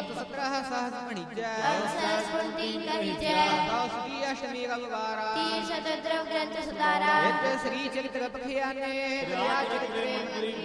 सत 17 सहस मणिजय सहस पुंती कहिजय दौस की अष्टमी रविवारा तीर शतद्रव ग्रंथ सुधारा नित्य श्री चरित्र पखियाने